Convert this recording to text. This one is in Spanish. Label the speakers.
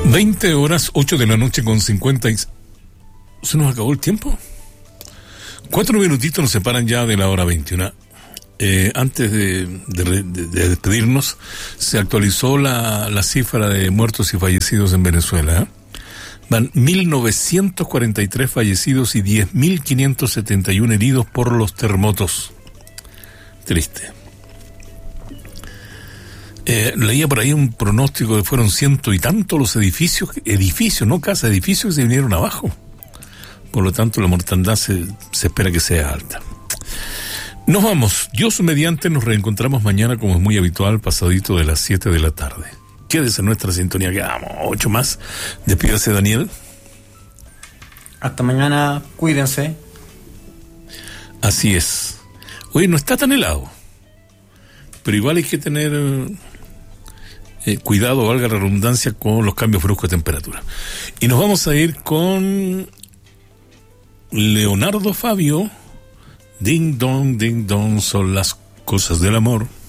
Speaker 1: 20:08 de la noche con 50 y... ¿Se nos acabó el tiempo? 4 minutitos nos separan ya de la hora 21. Antes de despedirnos, se actualizó la cifra de muertos y fallecidos en Venezuela. Van 1.943 fallecidos y 10.571 heridos por los terremotos. Triste. Leía por ahí un pronóstico de fueron 100 y tantos los edificios, no casas, edificios que se vinieron abajo. Por lo tanto, la mortandad se espera que sea alta. Nos vamos. Dios mediante, nos reencontramos mañana, como es muy habitual, pasadito de las 7 de la tarde. Quédese en nuestra sintonía, quedamos 8 más. Despídase, Daniel.
Speaker 2: Hasta mañana, cuídense.
Speaker 1: Así es. Oye, no está tan helado, pero igual hay que tener cuidado, valga la redundancia, con los cambios bruscos de temperatura. Y nos vamos a ir con Leonardo Fabio. Ding dong, son las cosas del amor.